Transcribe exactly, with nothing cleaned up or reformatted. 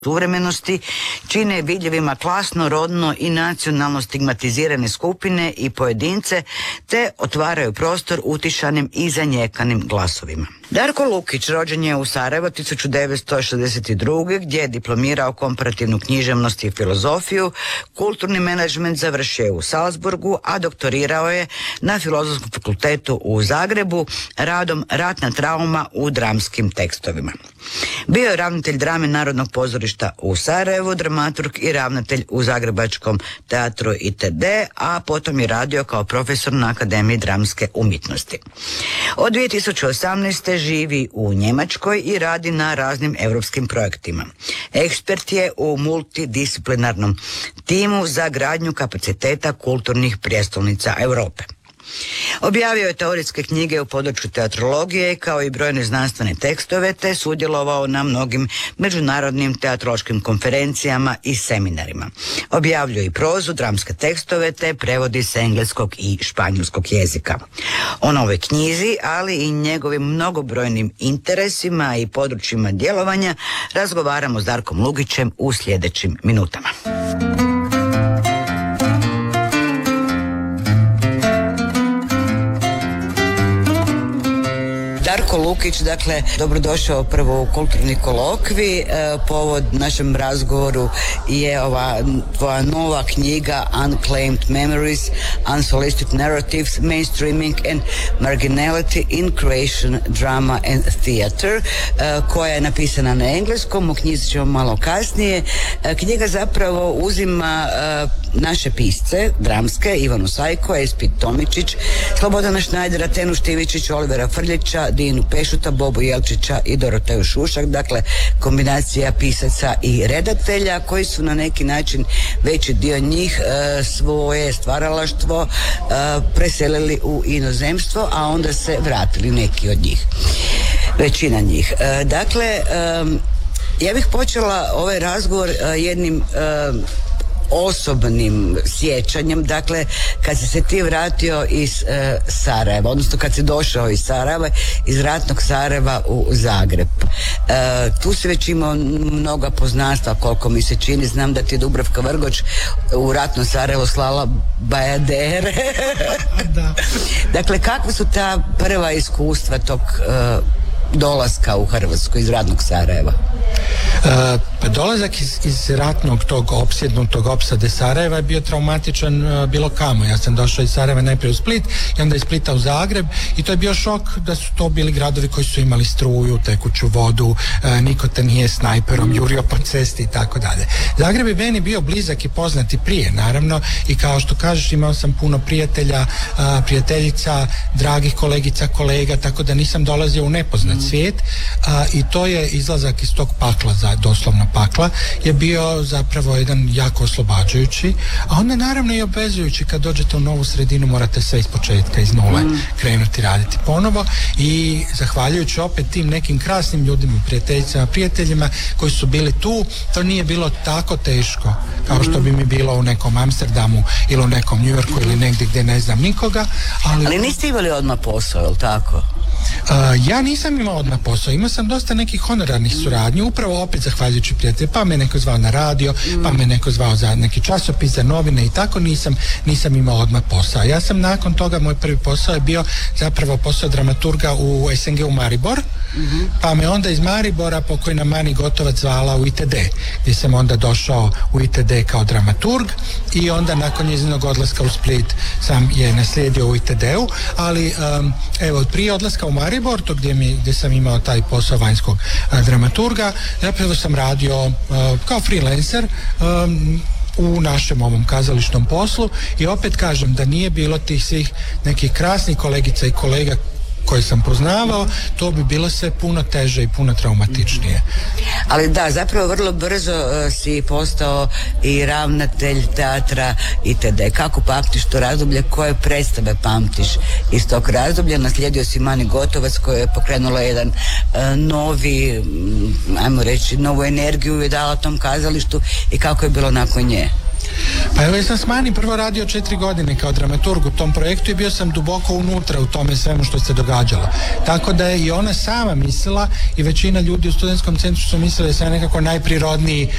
suvremenosti čine vidljivima klasno, rodno i nacionalno stigmatizirane skupine i pojedince, te otvaraju prostor utišanim i zanjekanim glasovima. Darko Lukić rođen je u Sarajevu tisuću devetsto šezdeset druge. gdje je diplomirao komparativnu književnost i filozofiju, kulturni menadžment završio je u Salzburgu, a doktorirao je na Filozofskom fakultetu u Zagrebu radom Ratna trauma u dramskim tekstovima. Bio je ravnatelj drame Narodnog pozorišta u Sarajevu, dramaturg i ravnatelj u Zagrebačkom teatru itd., a potom je radio kao profesor na Akademiji dramske umjetnosti. Od dvije tisuće osamnaeste. živi u Njemačkoj i radi na raznim europskim projektima. Ekspert je u multidisciplinarnom timu za gradnju kapaciteta kulturnih prijestolnica Europe. Objavio je teoretske knjige u području teatrologije kao i brojne znanstvene tekstove, te sudjelovao na mnogim međunarodnim teatrološkim konferencijama i seminarima. Objavljuje i prozu, dramske tekstove, te prevodi s engleskog i španjolskog jezika. O novoj knjizi, ali i njegovim mnogobrojnim interesima i područjima djelovanja razgovaramo s Darkom Lukićem u sljedećim minutama. Darko Lukić, dakle, dobrodošao prvo u Kulturni kolokvij. E, povod našem razgovoru je ova tvoja nova knjiga Unclaimed Memories, Unsolicited Narratives, Mainstreaming and Marginality in Creation, Drama and Theatre, e, koja je napisana na engleskom, u knjizi ćemo malo kasnije. E, knjiga zapravo uzima e, naše pisce, dramske, Ivanu Sajko, Espit Tomičić, Slobodana Šnajdera, Tenu Štivičić, Olivera Frljića, Dinu Pešuta, Bobu Jelčića i Doroteju Šušak, dakle kombinacija pisaca i redatelja koji su na neki način veći dio njih e, svoje stvaralaštvo e, preselili u inozemstvo, a onda se vratili neki od njih, većina njih. E, dakle, e, ja bih počela ovaj razgovor e, jednim e, osobnim sjećanjem. Dakle, kad si se ti vratio iz e, Sarajeva, odnosno kad si došao iz Sarajeva, iz ratnog Sarajeva u Zagreb, e, tu si već imao mnoga poznanstva, koliko mi se čini. Znam da ti je Dubravka Vrgoč u ratno Sarajevo slala bajadere. Da. Dakle, kakva su ta prva iskustva tog e, dolaska u Hrvatsku iz ratnog Sarajeva? Uh, dolazak iz, iz ratnog tog opsjednutog opsade Sarajeva je bio traumatičan uh, bilo kamo. Ja sam došao iz Sarajeva najprije u Split i onda iz Splita u Zagreb i to je bio šok da su to bili gradovi koji su imali struju, tekuću vodu, uh, niko te nije snajperom jurio po cesti i tako dalje. Zagreb je meni bio blizak i poznati prije, naravno, i kao što kažeš, imao sam puno prijatelja, uh, prijateljica, dragih kolegica, kolega, tako da nisam dolazio u nepoznat svijet, uh, i to je izlazak iz tog pakla, za doslovno pakla, je bio zapravo jedan jako oslobađajući, a onda naravno i obvezujući. Kad dođete u novu sredinu morate sve iz početka, iz nule mm. krenuti raditi ponovo, i zahvaljujući opet tim nekim krasnim ljudima, prijateljicama, prijateljima koji su bili tu, to nije bilo tako teško kao što bi mi bilo u nekom Amsterdamu ili u nekom New Yorku ili negdje gdje ne znam nikoga. Ali, ali niste imali odmah posao, je li tako? Uh, ja nisam imao odmah posao, imao sam dosta nekih honorarnih suradnji, upravo opet zahvaljujući prijatelji, pa me neko zvao na radio, mm. pa me neko zvao za neki časopis, za novine i tako, nisam, nisam imao odmah posao. Ja sam nakon toga, moj prvi posao je bio zapravo posao dramaturga u S N G u Maribor, mm-hmm. pa me onda iz Maribora pokojna Mani Gotovac zvala u I T D, gdje sam onda došao u I T D kao dramaturg, i onda nakon njezinog odlaska u Split sam je naslijedio u I T D-u, ali um, evo, prije odlaska u Maribor, to gdje, mi, gdje sam imao taj posao vanjskog a, dramaturga, zapravo sam radio a, kao freelancer um, u našem ovom kazališnom poslu, i opet kažem da nije bilo tih svih nekih krasnih kolegica i kolega koje sam poznavao, to bi bilo sve puno teže i puno traumatičnije. Ali da, zapravo vrlo brzo uh, si postao i ravnatelj teatra itd. Kako pamtiš to razdoblje, koje predstave pamtiš iz tog razdoblja? Naslijedio si Mani Gotovac koja je pokrenula jedan uh, novi, ajmo reći, novu energiju je dala tom kazalištu, i kako je bilo nakon nje? Pa evo, ja sam s Mani prvo radio četiri godine kao dramaturg u tom projektu i bio sam duboko unutra u tome svemu što se događalo. Tako da je i ona sama mislila i većina ljudi u studentskom centru su mislili da sam nekako najprirodniji